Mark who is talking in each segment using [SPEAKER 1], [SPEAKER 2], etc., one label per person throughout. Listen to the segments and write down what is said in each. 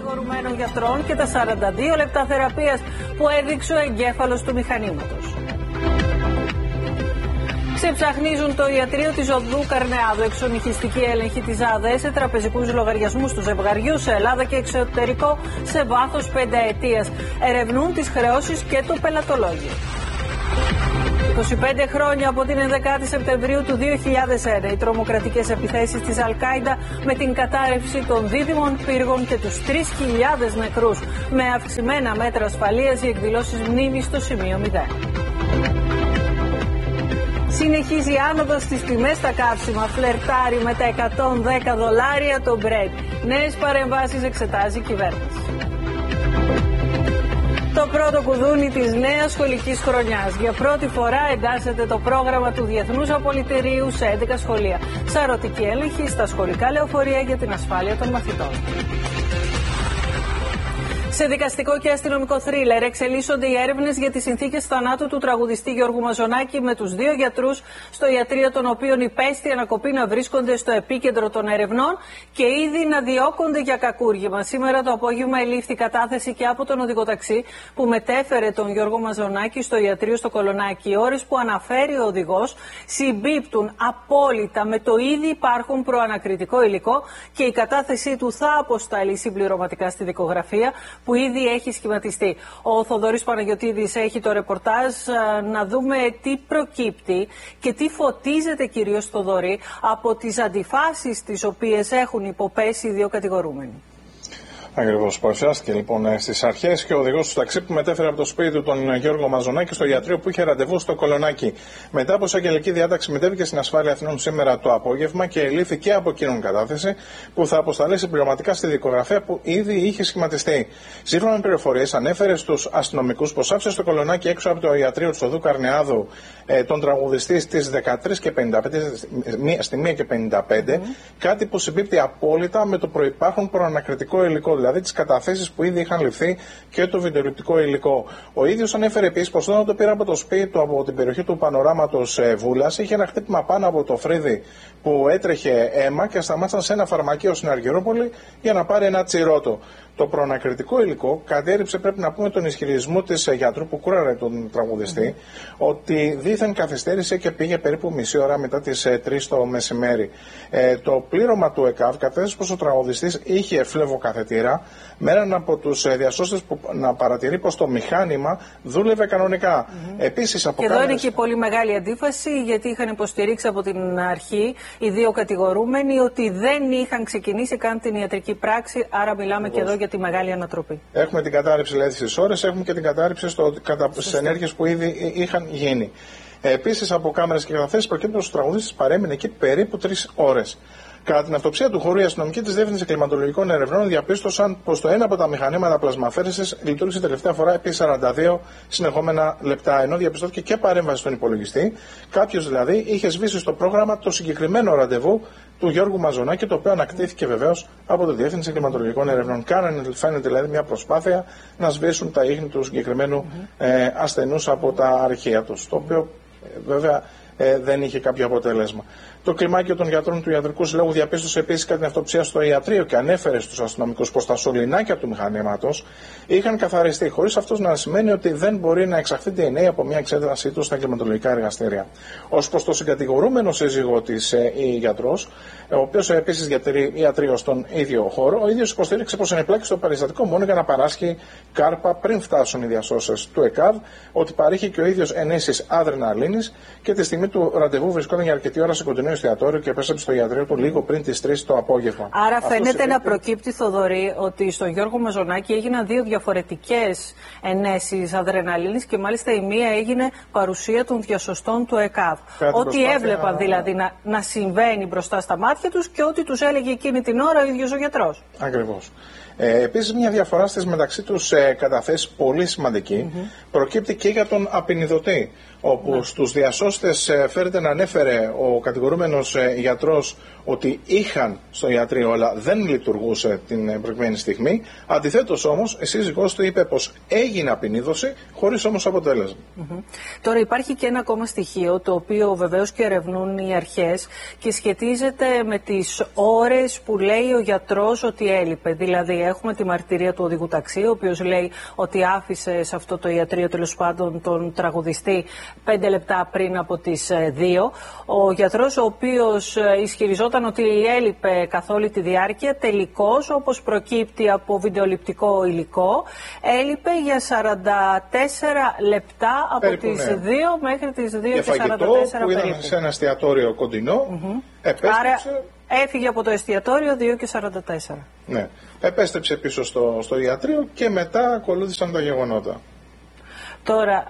[SPEAKER 1] κατηγορουμένων γιατρών και τα 42 λεπτά θεραπείας που έδειξε ο εγκέφαλος του μηχανήματος. Ξεψαχνίζουν το ιατρείο της οδού Καρνεάδου. Εξονυχιστική έλεγχη της ΑΔΕ σε τραπεζικούς λογαριασμούς του ζευγαριού σε Ελλάδα και εξωτερικό σε βάθος 5 ετίας. Ερευνούν τις χρεώσεις και το πελατολόγιο. 25 χρόνια από την 11η Σεπτεμβρίου του 2001, οι τρομοκρατικές επιθέσεις της Αλ-Κάιντα με την κατάρρευση των δίδυμων πύργων και τους 3.000 νεκρούς. Με αυξημένα μέτρα ασφαλείας, οι εκδηλώσεις μνήμης στο σημείο 0. Συνεχίζει η άνοδος στις τιμές στα καύσιμα, φλερτάρει με τα $110 το Brent. Νέες παρεμβάσεις εξετάζει η κυβέρνηση. Το πρώτο κουδούνι της νέας σχολικής χρονιάς. Για πρώτη φορά εντάσσεται το πρόγραμμα του Διεθνούς Απολυτηρίου σε 11 σχολεία. Σαρωτική έλεγχη στα σχολικά λεωφορεία για την ασφάλεια των μαθητών. Σε δικαστικό και αστυνομικό θρίλερ εξελίσσονται οι έρευνες για τις συνθήκες θανάτου του τραγουδιστή Γιώργου Μαζονάκη, με τους 2 γιατρούς στο ιατρείο των οποίων υπέστη ανακοπή να βρίσκονται στο επίκεντρο των ερευνών και ήδη να διώκονται για κακούργημα. Σήμερα το απόγευμα ελήφθη κατάθεση και από τον οδηγοταξί που μετέφερε τον Γιώργο Μαζονάκη στο ιατρείο στο Κολονάκι. Οι ώρες που αναφέρει ο οδηγός συμπίπτουν απόλυτα με το ήδη υπάρχον προανακριτικό υλικό και η κατάθεσή του θα αποσταλεί συμπληρωματικά στη δικογραφία που ήδη έχει σχηματιστεί. Ο Θοδωρής Παναγιωτίδης έχει το ρεπορτάζ, να δούμε τι προκύπτει και τι φωτίζεται κυρίως, Θοδωρή, από τις αντιφάσεις τις οποίες έχουν υποπέσει οι 2 κατηγορούμενοι.
[SPEAKER 2] Ακριβώς. Παρουσιάστηκε λοιπόν στις αρχές και ο οδηγός του ταξί που μετέφερε από το σπίτι του τον Γιώργο Μαζονάκη στο ιατρείο που είχε ραντεβού στο Κολονάκι. Μετά από εισαγγελική διάταξη μετέβηκε στην Ασφάλεια Αθηνών σήμερα το απόγευμα και ελήφθη και από εκείνον κατάθεση που θα αποσταλεί συμπληρωματικά στη δικογραφία που ήδη είχε σχηματιστεί. Σύμφωνα με πληροφορίες, ανέφερε στους αστυνομικούς πως άφησε στο Κολονάκι έξω από το ιατρείο της οδού Καρνεάδου τον τραγουδιστή στις 13:55, στη 1:55, κάτι που συμπίπτει απόλυτα με το προϋπάρχον προανακριτικό υλικό. Δηλαδή τις καταθέσεις που ήδη είχαν ληφθεί και το βιντεοληπτικό υλικό. Ο ίδιος ανέφερε επίσης πως όταν το πήρε από το σπίτι του από την περιοχή του Πανοράματος Βούλας, είχε ένα χτύπημα πάνω από το φρύδι που έτρεχε αίμα και σταμάτησαν σε ένα φαρμακείο στην Αργυρόπολη για να πάρει ένα τσιρότο. Το προανακριτικό υλικό κατέριψε, πρέπει να πούμε, τον ισχυρισμό της γιατρού που κούραρε τον τραγουδιστή, ότι δήθεν καθυστέρησε και πήγε περίπου μισή ώρα μετά τις 3 το μεσημέρι. Το πλήρωμα του ΕΚΑΒ κατέθεσε πως ο τραγουδιστής είχε φλεβοκαθετήρα, με έναν από τους διασώστες που να παρατηρεί πως το μηχάνημα δούλευε κανονικά. Επίσης, από
[SPEAKER 1] και εδώ είναι και πολύ μεγάλη αντίφαση, γιατί είχαν υποστηρίξει από την αρχή οι 2 κατηγορούμενοι ότι δεν είχαν ξεκινήσει καν την ιατρική πράξη, άρα μιλάμε και εδώ για τη μεγάλη ανατροπή.
[SPEAKER 2] Έχουμε την κατάρριψη δηλαδή στις ώρες, έχουμε και την κατάρριψη στις ενέργειες που ήδη είχαν γίνει. Επίσης, από κάμερες και καταθέσεις προκύπτει πως ο τραγουδιστής παρέμεινε εκεί περίπου 3 ώρες. Κατά την αυτοψία του χώρου, οι αστυνομικοί της Διεύθυνσης Κλιματολογικών Ερευνών διαπίστωσαν πως το ένα από τα μηχανήματα πλασμαφέρεσης λειτουργήσε τελευταία φορά επί 42 συνεχόμενα λεπτά, ενώ διαπιστώθηκε και παρέμβαση στον υπολογιστή. Κάποιος δηλαδή είχε σβήσει στο πρόγραμμα το συγκεκριμένο ραντεβού του Γιώργου Μαζονάκη, το οποίο ανακτήθηκε βεβαίως από τη Διεύθυνση Κλιματολογικών Ερευνών. Κάνανε, φαίνεται δηλαδή, μια προσπάθεια να σβήσουν τα ίχνη του συγκεκριμένου ασθενούς από τα αρχεία τους, το οποίο βέβαια δεν είχε κάποιο αποτέλεσμα. Το κλιμάκιο των γιατρών του Ιατρικού Συλλόγου διαπίστωσε επίσης κατά την αυτοψία στο ιατρείο και ανέφερε στους αστυνομικούς πως τα σωληνάκια του μηχανήματος είχαν καθαριστεί, χωρίς αυτό να σημαίνει ότι δεν μπορεί να εξαχθεί DNA από μια εξέτασή του στα κλιματολογικά εργαστήρια. Ως προς το συγκατηγορούμενο σύζυγό της ή γιατρός, ο οποίος επίσης διατηρεί ιατρείο στον ίδιο χώρο, ο ίδιος υποστήριξε πως ενεπλάκη στο περιστατικό μόνο για να παράσχει κάρπα πριν φτάσουν οι διασώσεις του ΕΚΑΒ, ότι παρήχε και ο ίδιος ενέσεις αδρεναλίνης και τη στιγμή του ραντεβού βρισκόταν για αρκετή ώρα σε κοντινό εστιατόριο και επέστρεψε στο ιατρείο του λίγο πριν τις 3 το απόγευμα.
[SPEAKER 1] Άρα φαίνεται να προκύπτει, Θοδωρή, ότι στον Γιώργο Μαζονάκη έγιναν 2 διαφορετικές ενέσεις αδρεναλίνης και μάλιστα η μία έγινε παρουσία των διασωστών του ΕΚΑΒ. Ό,τι έβλεπαν δηλαδή να συμβαίνει μπροστά στα μάτια τους και ό,τι τους έλεγε εκείνη την ώρα ο ίδιος ο γιατρός.
[SPEAKER 2] Ακριβώς. Επίσης, μια διαφορά στις μεταξύ τους καταθέσεις πολύ σημαντική προκύπτει και για τον απεινιδωτή, όπου στους διασώστες φέρεται να ανέφερε ο κατηγορούμενος επόμενος γιατρός ότι είχαν στο ιατρείο, αλλά δεν λειτουργούσε την προηγούμενη στιγμή. Αντιθέτως όμως, η σύζυγός του είπε πως έγινε απεινίδωση, χωρίς όμως αποτέλεσμα.
[SPEAKER 1] Τώρα υπάρχει και ένα ακόμα στοιχείο, το οποίο βεβαίως και ερευνούν οι αρχές και σχετίζεται με τις ώρες που λέει ο γιατρός ότι έλειπε. Δηλαδή, έχουμε τη μαρτυρία του οδηγού ταξί, ο οποίος λέει ότι άφησε σε αυτό το ιατρείο, τέλος πάντων, τον τραγουδιστή 5 λεπτά πριν από τις 2. Ο γιατρός, ο οποίος ισχυριζόταν ότι έλειπε καθ' όλη τη διάρκεια, τελικώς, όπως προκύπτει από βιντεοληπτικό υλικό, έλειπε για 44 λεπτά από
[SPEAKER 2] περίπου,
[SPEAKER 1] τις 2 μέχρι τις 2
[SPEAKER 2] και 44
[SPEAKER 1] που
[SPEAKER 2] ήταν
[SPEAKER 1] περίπου.
[SPEAKER 2] σε ένα εστιατόριο κοντινό. Επέστρεψε.
[SPEAKER 1] Άρα έφυγε από το εστιατόριο 2 και 44.
[SPEAKER 2] Ναι. Επέστρεψε πίσω στο ιατρείο και μετά ακολούθησαν τα γεγονότα.
[SPEAKER 1] Τώρα,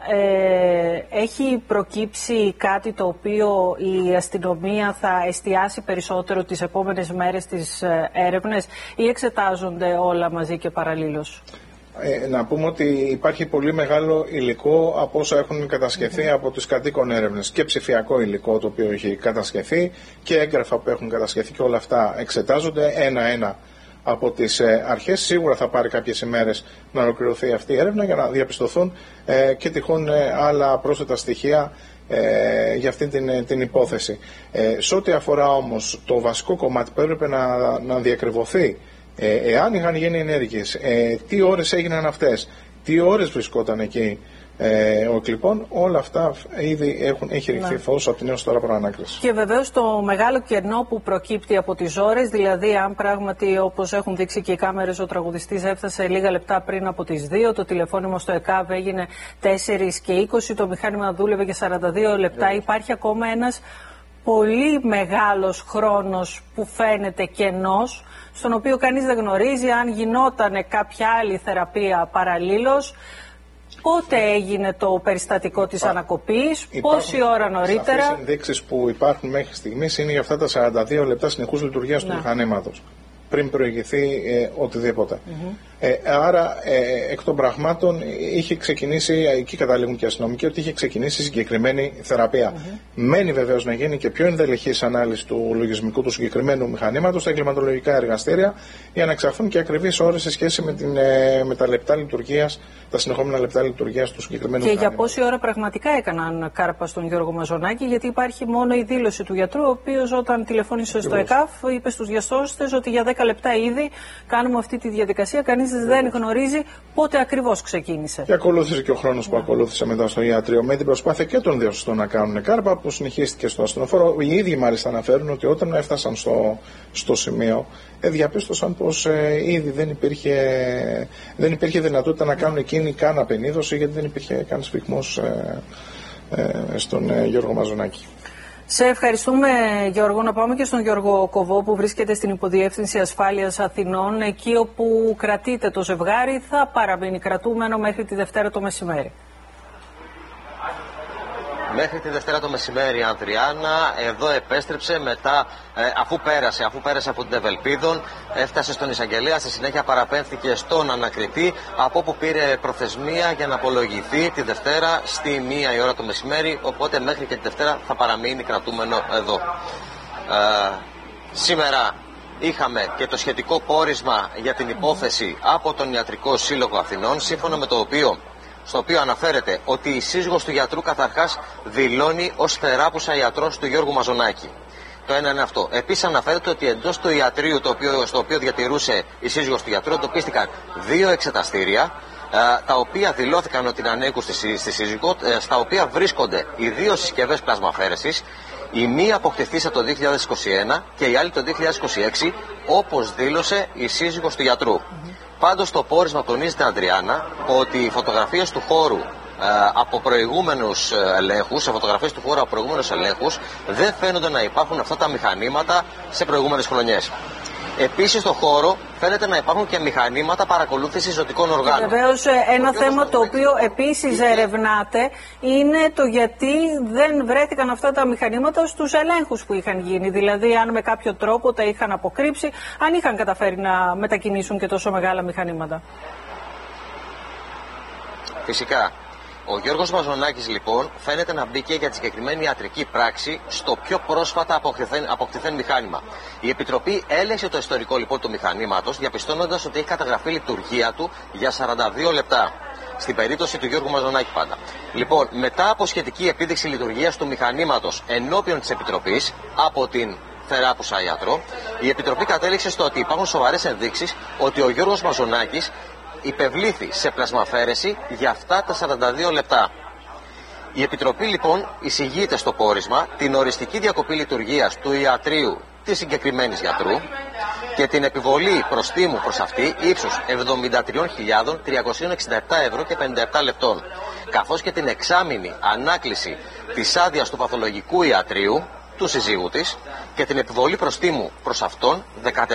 [SPEAKER 1] έχει προκύψει κάτι το οποίο η αστυνομία θα εστιάσει περισσότερο τις επόμενες μέρες στις έρευνες ή εξετάζονται όλα μαζί και παραλλήλως?
[SPEAKER 2] Να πούμε ότι υπάρχει πολύ μεγάλο υλικό από όσα έχουν κατασκευθεί από τις κατοίκων έρευνες, και ψηφιακό υλικό το οποίο έχει κατασκευθεί και έγγραφα που έχουν κατασκευθεί, και όλα αυτά εξετάζονται ένα-ένα από τις αρχές. Σίγουρα θα πάρει κάποιες ημέρες να ολοκληρωθεί αυτή η έρευνα για να διαπιστωθούν και τυχόν άλλα πρόσθετα στοιχεία για αυτή την υπόθεση. Σε ό,τι αφορά όμως το βασικό κομμάτι που έπρεπε να διακριβωθεί, εάν είχαν γίνει ενέργειες, τι ώρες έγιναν αυτές, τι ώρες βρισκόταν εκεί ο εκλειπών, όλα αυτά ήδη έχει ρηχθεί φως από την έως τώρα προανάκριση. Και
[SPEAKER 1] βεβαίως το μεγάλο κενό που προκύπτει από τις ώρες, δηλαδή αν πράγματι, όπως έχουν δείξει και οι κάμερες, ο τραγουδιστής έφτασε λίγα λεπτά πριν από τις 2, το τηλεφώνημα στο ΕΚΑΒ έγινε 4 και 20, το μηχάνημα δούλευε για 42 λεπτά, υπάρχει ακόμα ένας πολύ μεγάλος χρόνος που φαίνεται κενός, στον οποίο κανείς δεν γνωρίζει αν γινόταν κάποια άλλη θεραπεία παραλλήλως. Πότε έγινε το περιστατικό της ανακοπής, πόση ώρα νωρίτερα?
[SPEAKER 2] Οι ενδείξεις που υπάρχουν μέχρι στιγμής είναι για αυτά τα 42 λεπτά συνεχούς λειτουργίας του μηχανήματος, πριν προηγηθεί οτιδήποτε. Άρα, εκ των πραγμάτων, είχε ξεκινήσει, εκεί καταλήγουν και οι αστυνομικοί, ότι είχε ξεκινήσει συγκεκριμένη θεραπεία. Μένει βεβαίως να γίνει και πιο ενδελεχής ανάλυση του λογισμικού του συγκεκριμένου μηχανήματος στα εγκληματολογικά εργαστήρια, για να εξαχθούν και ακριβείς ώρες σε σχέση με τα λεπτά λειτουργίας, τα συνεχόμενα λεπτά λειτουργίας του συγκεκριμένου μηχανήματος.
[SPEAKER 1] Και για πόση ώρα πραγματικά έκαναν κάρπα στον Γιώργο Μαζονάκη, γιατί υπάρχει μόνο η δήλωση του γιατρού, ο οποίος όταν τηλεφώνησε στο ΕΚΑΦ είπε στους διασώστες ότι για 10 λεπτά ήδη κάνουμε αυτή τη διαδικασία. Κανείς δεν γνωρίζει πότε ακριβώς ξεκίνησε.
[SPEAKER 2] Και ακολούθησε και ο χρόνος που ακολούθησε μετά στο ιατρείο, με την προσπάθεια και των διασωστών να κάνουν κάρπα, που συνεχίστηκε στο ασθενοφόρο. Οι ίδιοι μάλιστα αναφέρουν ότι όταν έφτασαν στο σημείο, διαπίστωσαν πως ήδη δεν υπήρχε δυνατότητα να κάνουν εκείνη καν απενίδωση, γιατί δεν υπήρχε καν σφυγμός στον Γιώργο Μαζονάκη.
[SPEAKER 1] Σε ευχαριστούμε, Γιώργο. Να πάμε και στον Γιώργο Κοβό, που βρίσκεται στην Υποδιεύθυνση Ασφάλειας Αθηνών. Εκεί όπου κρατείται το ζευγάρι θα παραμείνει κρατούμενο μέχρι τη Δευτέρα το μεσημέρι.
[SPEAKER 3] Μέχρι τη Δευτέρα το μεσημέρι η Ανδριάννα εδώ επέστρεψε μετά, αφού πέρασε από την Ευελπίδων, έφτασε στον Εισαγγελέα, στη συνέχεια παραπέμφθηκε στον ανακριτή, από όπου πήρε προθεσμία για να απολογηθεί τη Δευτέρα στη 1 η ώρα το μεσημέρι, οπότε μέχρι και τη Δευτέρα θα παραμείνει κρατούμενο εδώ. Σήμερα είχαμε και το σχετικό πόρισμα για την υπόθεση από τον Ιατρικό Σύλλογο Αθηνών, σύμφωνα με το οποίο στο οποίο αναφέρεται ότι η σύζυγος του γιατρού καταρχάς δηλώνει ως θεράπουσα ιατρός του Γιώργου Μαζονάκη. Το ένα είναι αυτό. Επίσης αναφέρεται ότι εντός του ιατρείου στο οποίο διατηρούσε η σύζυγος του γιατρού εντοπίστηκαν 2 εξεταστήρια, τα οποία δηλώθηκαν ότι είναι ανήκουν στη σύζυγο, στα οποία βρίσκονται οι 2 συσκευές πλασμαφέρεσης, η μία αποκτηθήσα το 2021 και η άλλη το 2026, όπως δήλωσε η σύζυγος του γιατρού. Πάντως το πόρισμα τονίζεται, Ανδριάννα, ότι οι φωτογραφίες του χώρου από προηγούμενους ελέγχους δεν φαίνονται να υπάρχουν αυτά τα μηχανήματα σε προηγούμενες χρονιές. Επίσης, στο χώρο φαίνεται να υπάρχουν και μηχανήματα παρακολούθησης ζωτικών οργάνων.
[SPEAKER 1] Βεβαίως, ένα θέμα το οποίο επίσης ερευνάται είναι το γιατί δεν βρέθηκαν αυτά τα μηχανήματα στους ελέγχους που είχαν γίνει. Δηλαδή, αν με κάποιο τρόπο τα είχαν αποκρύψει, αν είχαν καταφέρει να μετακινήσουν και τόσο μεγάλα μηχανήματα.
[SPEAKER 3] Φυσικά. Ο Γιώργος Μαζονάκης λοιπόν φαίνεται να μπήκε για τη συγκεκριμένη ιατρική πράξη στο πιο πρόσφατα αποκτηθέν μηχάνημα. Η Επιτροπή έλεγξε το ιστορικό λοιπόν του μηχανήματος, διαπιστώνοντας ότι έχει καταγραφεί λειτουργία του για 42 λεπτά. Στην περίπτωση του Γιώργου Μαζονάκη πάντα. Λοιπόν, μετά από σχετική επίδειξη λειτουργίας του μηχανήματος ενώπιον της Επιτροπής από την θεράπουσα ιατρό, η Επιτροπή κατέληξε στο ότι υπάρχουν σοβαρές ενδείξεις ότι ο Γιώργος Μαζονάκης υπευλήθη σε πλασμαφέρεση για αυτά τα 42 λεπτά. Η Επιτροπή λοιπόν εισηγείται στο πόρισμα την οριστική διακοπή λειτουργίας του ιατρείου της συγκεκριμένης γιατρού και την επιβολή προστίμου προς αυτή ύψους 73.367 ευρώ και 57 λεπτών, καθώς και την εξάμηνη ανάκληση της άδειας του παθολογικού ιατρείου του συζύγου της και την επιβολή προστίμου προς αυτόν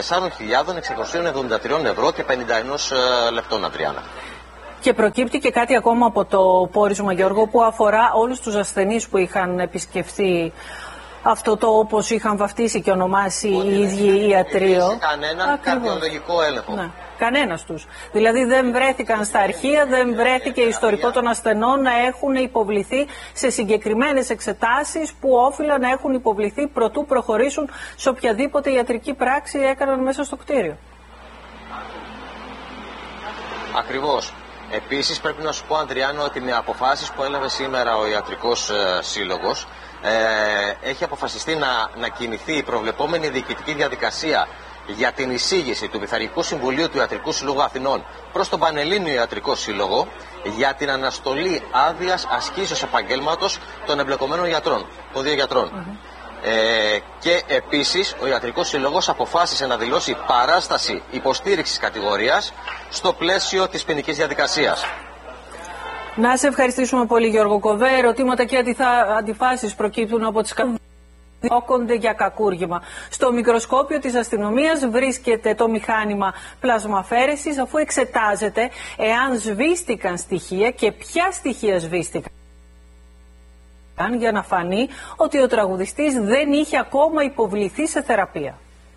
[SPEAKER 3] 14.673 ευρώ και 51 λεπτών, Αντριάννα.
[SPEAKER 1] Και προκύπτει και κάτι ακόμα από το πόρισμα, Γιώργο, που αφορά όλους τους ασθενείς που είχαν επισκεφθεί αυτό το, όπως είχαν βαφτίσει και ονομάσει οι ίδιοι ιατρείο.
[SPEAKER 3] Κανέναν καρδιολογικό έλεγχο.
[SPEAKER 1] Ναι. Κανένας τους. Δηλαδή δεν βρέθηκαν στα αρχεία, δεν βρέθηκε ιστορικό των ασθενών να έχουν υποβληθεί σε συγκεκριμένες εξετάσεις που όφυλαν να έχουν υποβληθεί προτού προχωρήσουν σε οποιαδήποτε ιατρική πράξη έκαναν μέσα στο κτίριο.
[SPEAKER 3] Ακριβώς. Επίσης πρέπει να σου πω, Ανδριάνο, ότι με αποφάσεις που έλαβε σήμερα ο Ιατρικός Σύλλογος έχει αποφασιστεί να κινηθεί η προβλεπόμενη διοικητική διαδικασία για την εισήγηση του Πειθαρχικού Συμβουλίου του Ιατρικού Συλλόγου Αθηνών προς τον Πανελλήνιο Ιατρικό Σύλλογο για την αναστολή άδειας ασκήσεως επαγγέλματος των εμπλεκομένων γιατρών, των δύο γιατρών. Και επίσης ο Ιατρικός Σύλλογος αποφάσισε να δηλώσει παράσταση υποστήριξης κατηγορίας στο πλαίσιο της ποινικής διαδικασίας.
[SPEAKER 1] Να σε ευχαριστήσουμε πολύ, Γιώργο Κοβέ. Ερωτήματα και αντιφάσεις προκύπτουν από τις διώκονται για κακούργημα. Στο μικροσκόπιο της αστυνομίας βρίσκεται το μηχάνημα πλασμαφέρεσης, αφού εξετάζεται εάν σβήστηκαν στοιχεία και ποια στοιχεία σβήστηκαν, για να φανεί ότι ο τραγουδιστής δεν είχε ακόμα υποβληθεί σε θεραπεία.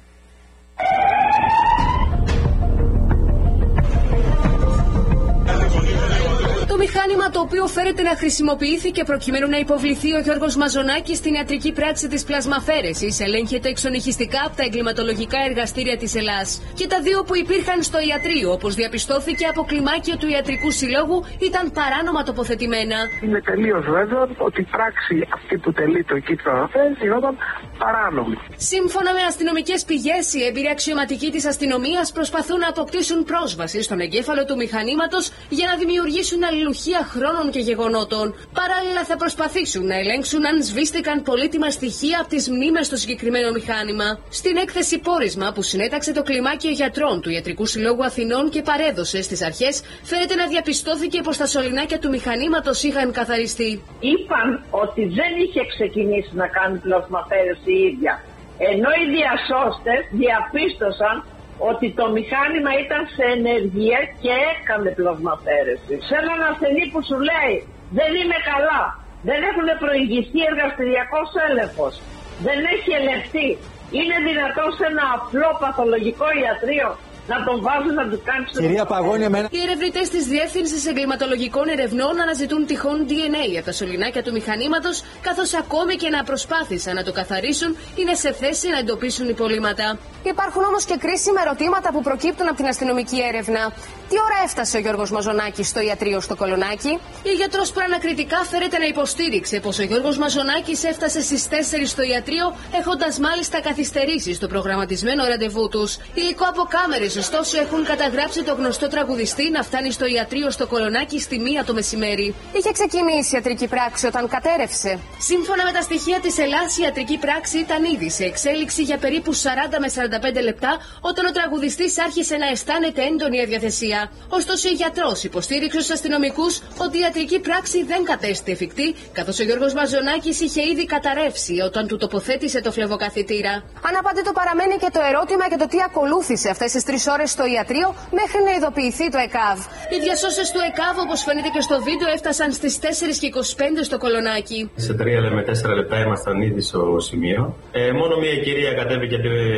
[SPEAKER 4] Το μηχάνημα, το οποίο φέρεται να χρησιμοποιήθηκε προκειμένου να υποβληθεί ο Γιώργος Μαζονάκης στην ιατρική πράξη της πλασμαφέρεσης, ελέγχεται εξονυχιστικά από τα εγκληματολογικά εργαστήρια της Ελλάς. Και τα δύο που υπήρχαν στο ιατρείο, όπως διαπιστώθηκε από κλιμάκιο του Ιατρικού Συλλόγου, ήταν παράνομα τοποθετημένα.
[SPEAKER 5] Είναι τελείως βέβαιο ότι η πράξη αυτή που τελείται εκεί της πλασμαφέρεσης γινόταν παράνομη.
[SPEAKER 4] Σύμφωνα με αστυνομικές πηγές, οι έμπειροι αξιωματικοί της αστυνομίας προσπαθούν να αποκτήσουν πρόσβαση στον εγκέφαλο του μηχανήματος για να δημιουργήσουν αλληλουχία χρόνων και γεγονότων. Παράλληλα, θα προσπαθήσουν να ελέγξουν αν σβήστηκαν πολύτιμα στοιχεία από τις μνήμες στο συγκεκριμένο μηχάνημα. Στην έκθεση πόρισμα που συνέταξε το κλιμάκιο γιατρών του Ιατρικού Συλλόγου Αθηνών και παρέδωσε στις αρχές, φαίνεται να διαπιστώθηκε πως τα σωληνάκια του μηχανήματος είχαν καθαριστεί.
[SPEAKER 6] Είπαν ότι δεν είχε ξεκινήσει να κάνει πλασμαφέρεση η ίδια, ενώ οι διασώστες διαπίστωσαν ότι το μηχάνημα ήταν σε ενεργεία και έκανε πλασμαφέρεση. Σε έναν ασθενή που σου λέει δεν είμαι καλά, δεν έχουν προηγηθεί εργαστηριακός έλεγχος, δεν έχει ελεγχθεί, είναι δυνατόν σε ένα απλό παθολογικό ιατρείο να τον βάζουν να του κάνει το...
[SPEAKER 7] Κυρία Παγώνη,
[SPEAKER 4] Οι ερευνητές της Διεύθυνσης Εγκληματολογικών Ερευνών αναζητούν τυχόν DNA από τα σωληνάκια του μηχανήματος, καθώς ακόμη και να προσπάθησαν να το καθαρίσουν, είναι σε θέση να εντοπίσουν υπολείμματα. Υπάρχουν όμως και κρίσιμα ερωτήματα που προκύπτουν από την αστυνομική έρευνα. Τι ώρα έφτασε ο Γιώργος Μαζονάκης στο ιατρείο στο Κολονάκι? Η γιατρός προανακριτικά φέρεται να υποστήριξε πως ο Γιώργος Μαζονάκης έφτασε στις 4 στο ιατρείο, έχοντας μάλιστα καθυστερήσει στο προγραμματισμένο ραντεβού τους. Υλικό από κάμερες, ωστόσο, έχουν καταγράψει το γνωστό τραγουδιστή να φτάνει στο ιατρείο στο Κολονάκι στη 1 το μεσημέρι. Είχε ξεκινήσει η ιατρική πράξη όταν κατέρευσε. Σύμφωνα με τα στοιχεία της Ελλάς, η ιατρική πράξη ήταν ήδη σε εξέλιξη για περίπου 40 με 45 λεπτά, όταν ο τραγουδιστής άρχισε να αισθάνεται έντονη αδιαθεσία. Ωστόσο, η γιατρός υποστήριξε στους αστυνομικούς ότι η ιατρική πράξη δεν κατέστη εφικτή, καθώς ο Γιώργος Μαζονάκης είχε ήδη καταρρεύσει όταν του τοποθέτησε το φλεβοκαθητήρα. Αναπάντητο παραμένει και το ερώτημα για το τι ακολούθησε αυτές τις 3 ώρες στο ιατρείο μέχρι να ειδοποιηθεί το ΕΚΑΒ. Οι διασώστες του ΕΚΑΒ, όπως φαίνεται και στο βίντεο, έφτασαν στις 4:25 στο Κολονάκι.
[SPEAKER 8] Σε 3 με 4 λεπτά ήμασταν ήδη στο σημείο. Μόνο μία κυρία κατέβηκε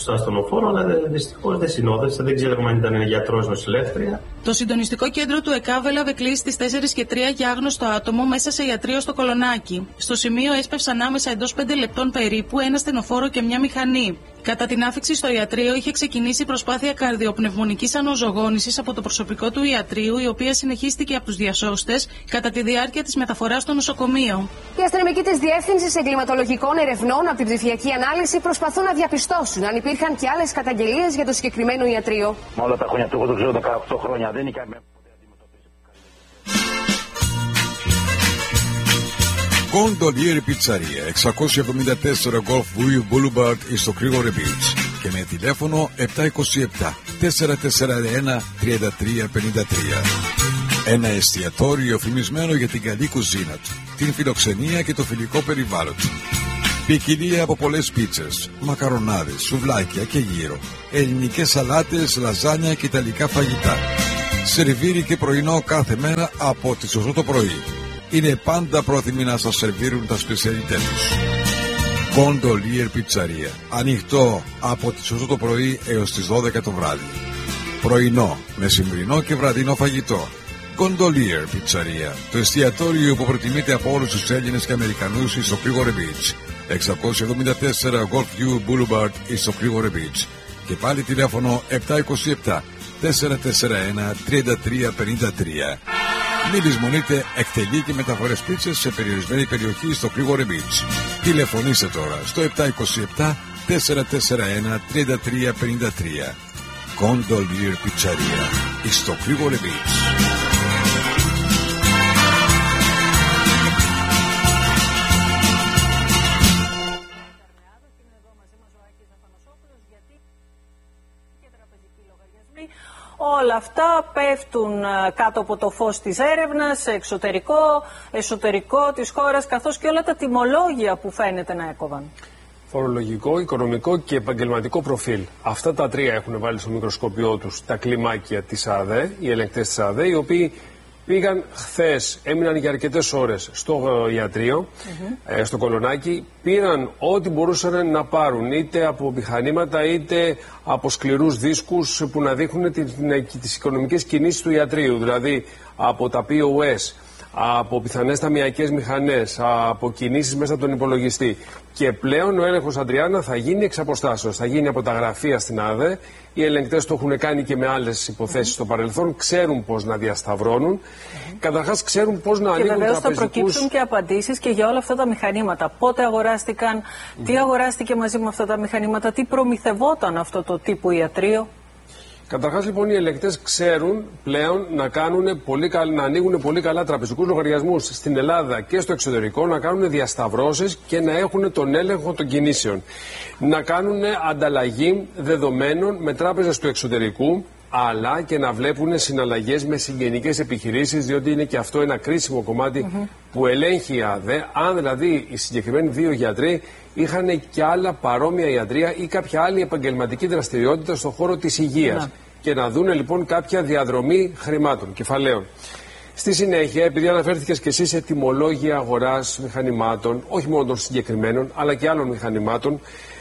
[SPEAKER 7] στο ασθενοφόρο, αλλά δυστυχώς δεν συνόδευσε. Δεν ξέρουμε αν ήταν γιατρός, νοσηλεύτρια.
[SPEAKER 8] Το συντονιστικό κέντρο του ΕΚΑΒ έλαβε κλήση στις 4:03 για άγνωστο άτομο μέσα σε ιατρείο στο Κολονάκι. Στο σημείο έσπευσαν άμεσα εντός 5 λεπτών περίπου ένα ασθενοφόρο και μια μηχανή. Κατά την άφιξη στο ιατρείο είχε ξεκινήσει προσπάθεια καρδιοπνευμονικής αναζωογόνησης από το προσωπικό του ιατρείου, η οποία συνεχίστηκε από τους διασώστες κατά τη διάρκεια της μεταφοράς στο νοσοκομείο.
[SPEAKER 4] Οι αστυνομικοί της Διεύθυνσης Εγκληματολογικών Ερευνών από την ψηφιακή ανάλυση προσπαθούν να διαπιστώσουν αν υπήρχαν και άλλες καταγγελίες για το συγκεκριμένο ιατρείο.
[SPEAKER 9] Με όλα τα χρόνια του, εγώ το ξέρω 18 χρόνια, δεν είναι καμία.
[SPEAKER 10] Gondolier Pizzeria, 674 Golf View Boulevard στο Κρήγορε Beach και με τηλέφωνο 727-441-3353. Ένα εστιατόριο φημισμένο για την καλή κουζίνα του, την φιλοξενία και το φιλικό περιβάλλον του. Ποικιλία από πολλές πίτσες, μακαρονάδες, σουβλάκια και γύρο, ελληνικές σαλάτες, λαζάνια και ιταλικά φαγητά. Σερβίρι και πρωινό κάθε μέρα από τις 8 το πρωί. Είναι πάντα πρόθυμοι να σας σερβίρουν τα σπεσιαλιτέ τους. Gondolier Pizzeria. Ανοιχτό από τις 8 το πρωί έως τις 12 το βράδυ. Πρωινό, μεσημβρινό και βραδινό φαγητό. Gondolier Pizzeria. Το εστιατόριο που προτιμείται από όλους τους Έλληνες και Αμερικανούς στο Κρήγορε Beach. 674 Golfview Boulevard στο Κρήγορε Beach. Και πάλι τηλέφωνο 727-441-3353. Μην λησμονείτε, εκτελεί και μεταφορές πίτσες σε περιορισμένη περιοχή στο Κρήγορε Beach. Τηλεφωνήστε τώρα στο 727-441-3353. Gondolier Pizzeria στο Κρήγορε Beach.
[SPEAKER 1] Όλα αυτά πέφτουν κάτω από το φως της έρευνας, σε εξωτερικό, εσωτερικό της χώρας, καθώς και όλα τα τιμολόγια που φαίνεται να έκοβαν.
[SPEAKER 11] Φορολογικό, οικονομικό και επαγγελματικό προφίλ. Αυτά τα τρία έχουν βάλει στο μικροσκόπιό τους τα κλιμάκια της ΑΔΕ, οι ελεγκτές της ΑΔΕ, οι οποίοι πήγαν χθες, έμειναν για αρκετές ώρες στο ιατρείο, στο Κολονάκι, πήραν ό,τι μπορούσαν να πάρουν, είτε από μηχανήματα είτε από σκληρούς δίσκους που να δείχνουν τις οικονομικές κινήσεις του ιατρείου, δηλαδή από τα POS, από πιθανές ταμιακές μηχανές, από κινήσεις μέσα από τον υπολογιστή. Και πλέον ο έλεγχος, Αντριάννα, θα γίνει εξ αποστάσεως. Θα γίνει από τα γραφεία στην ΑΔΕ. Οι ελεγκτές το έχουν κάνει και με άλλες υποθέσεις στο παρελθόν. Ξέρουν πώς να διασταυρώνουν. Καταρχάς, ξέρουν πώς να ανοίγουν τραπεζικούς.
[SPEAKER 1] Και βεβαίως θα προκύψουν και απαντήσεις και για όλα αυτά τα μηχανήματα. Πότε αγοράστηκαν, τι αγοράστηκε μαζί με αυτά τα μηχανήματα, τι προμηθευόταν αυτό το τύπου ιατρείο.
[SPEAKER 11] Καταρχάς, λοιπόν, οι ελεγκτές ξέρουν πλέον να ανοίγουν πολύ καλά τραπεζικούς λογαριασμούς στην Ελλάδα και στο εξωτερικό, να κάνουν διασταυρώσεις και να έχουν τον έλεγχο των κινήσεων. Να κάνουν ανταλλαγή δεδομένων με τράπεζες του εξωτερικού, αλλά και να βλέπουν συναλλαγές με συγγενικές επιχειρήσεις, διότι είναι και αυτό ένα κρίσιμο κομμάτι που ελέγχει η ΑΔΕ. Αν δηλαδή οι συγκεκριμένοι δύο γιατροί είχαν και άλλα παρόμοια ιατρεία ή κάποια άλλη επαγγελματική δραστηριότητα στον χώρο της υγείας. Και να δουν λοιπόν κάποια διαδρομή χρημάτων, κεφαλαίων. Στη συνέχεια, επειδή αναφέρθηκες και εσύ σε τιμολόγια αγοράς μηχανημάτων, όχι μόνο των συγκεκριμένων, αλλά και άλλων μηχανημάτων,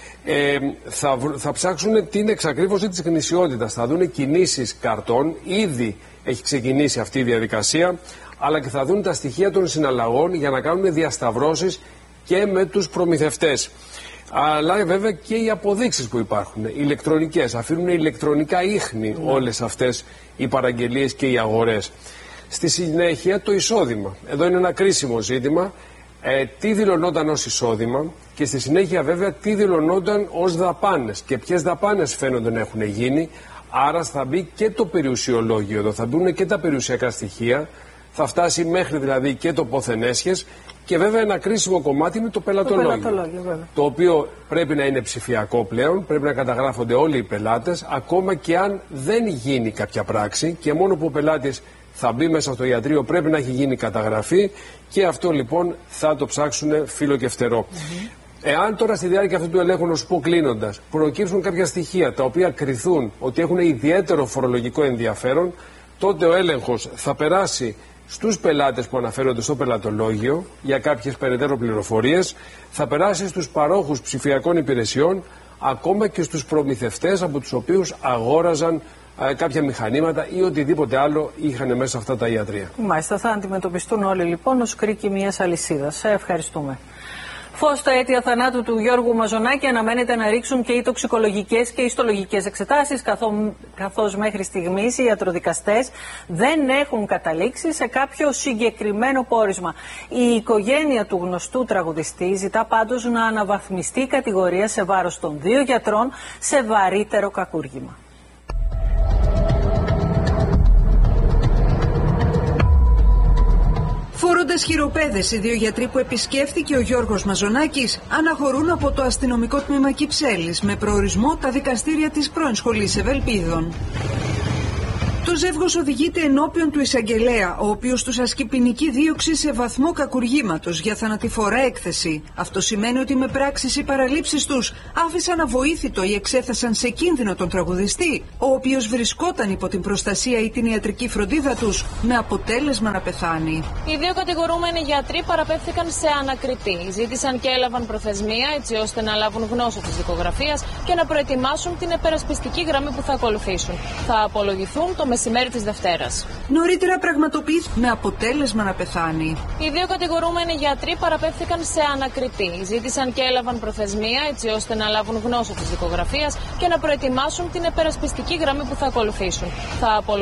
[SPEAKER 11] θα ψάξουν την εξακρίβωση της γνησιότητας. Θα δουν κινήσεις καρτών, ήδη έχει ξεκινήσει αυτή η διαδικασία, αλλά και θα δουν τα στοιχεία των συναλλαγών για να κάνουν διασταυρώσεις και με τους προμηθευτές. Αλλά βέβαια και οι αποδείξεις που υπάρχουν, ηλεκτρονικές, αφήνουν ηλεκτρονικά ίχνη όλες αυτές οι παραγγελίες και οι αγορές. Στη συνέχεια το εισόδημα. Εδώ είναι ένα κρίσιμο ζήτημα. Τι δηλωνόταν ως εισόδημα και στη συνέχεια βέβαια τι δηλωνόταν ως δαπάνες και ποιες δαπάνες φαίνονται να έχουν γίνει. Άρα θα μπει και το περιουσιολόγιο εδώ, θα μπουν και τα περιουσιακά στοιχεία, θα φτάσει μέχρι δηλαδή και το πόθεν έσχες. Και βέβαια ένα κρίσιμο κομμάτι είναι το πελατολόγιο. Το οποίο πρέπει να είναι ψηφιακό πλέον, πρέπει να καταγράφονται όλοι οι πελάτες, ακόμα και αν δεν γίνει κάποια πράξη και μόνο που ο πελάτης θα μπει μέσα στο ιατρείο πρέπει να έχει γίνει καταγραφή και αυτό λοιπόν θα το ψάξουν φύλλο και φτερό. Εάν τώρα στη διάρκεια αυτού του ελέγχου, να σου πω κλείνοντας, προκύψουν κάποια στοιχεία τα οποία κριθούν ότι έχουν ιδιαίτερο φορολογικό ενδιαφέρον, τότε ο έλεγχος θα περάσει στους πελάτες που αναφέρονται στο πελατολόγιο για κάποιες περαιτέρω πληροφορίες, θα περάσει στους παρόχους ψηφιακών υπηρεσιών, ακόμα και στους προμηθευτές από τους οποίους αγόραζαν κάποια μηχανήματα ή οτιδήποτε άλλο είχαν μέσα αυτά τα ιατρεία.
[SPEAKER 1] Μάλιστα, θα αντιμετωπιστούν όλοι λοιπόν ως κρίκοι μιας αλυσίδας. Ευχαριστούμε. Φως στα αίτια θανάτου του Γιώργου Μαζονάκη αναμένεται να ρίξουν και οι τοξικολογικές και ιστολογικές εξετάσεις, καθώς μέχρι στιγμής οι ιατροδικαστές δεν έχουν καταλήξει σε κάποιο συγκεκριμένο πόρισμα. Η οικογένεια του γνωστού τραγουδιστή ζητά πάντως να αναβαθμιστεί η κατηγορία σε βάρος των 2 γιατρών σε βαρύτερο κακούργημα.
[SPEAKER 12] Φορώντας χειροπέδες, οι 2 γιατροί που επισκέφθηκε ο Γιώργος Μαζονάκης αναχωρούν από το αστυνομικό τμήμα Κυψέλης με προορισμό τα δικαστήρια της πρώην σχολής Ευελπίδων. Το ζεύγος οδηγείται ενώπιον του εισαγγελέα, ο οποίος τους ασκεί ποινική δίωξη σε βαθμό κακουργήματος για θανατηφόρα έκθεση. Αυτό σημαίνει ότι με πράξεις ή παραλήψεις τους άφησαν αβοήθητο ή εξέθεσαν σε κίνδυνο τον τραγουδιστή, ο οποίος βρισκόταν υπό την προστασία ή την ιατρική φροντίδα τους, με αποτέλεσμα να πεθάνει.
[SPEAKER 13] Οι 2 κατηγορούμενοι γιατροί παραπέμφθηκαν σε ανακριτή. Ζήτησαν και έλαβαν προθεσμία έτσι ώστε να λάβουν γνώση της δικογραφίας και να προετοιμάσουν την επερασπιστική γραμμή που θα ακολουθήσουν. Θα απολογηθούν το μεσημέρι της Δευτέρας.
[SPEAKER 12] Νωρίτερα πραγματοποιήθηκε με αποτέλεσμα να πεθάνει.
[SPEAKER 13] Οι 2 κατηγορούμενοι γιατροί παραπέμφθηκαν σε ανακριτή. Ζήτησαν και έλαβαν προθεσμία έτσι ώστε να λάβουν γνώση της δικογραφίας και να προετοιμάσουν την επερασπιστική γραμμή που θα ακολουθήσουν. Θα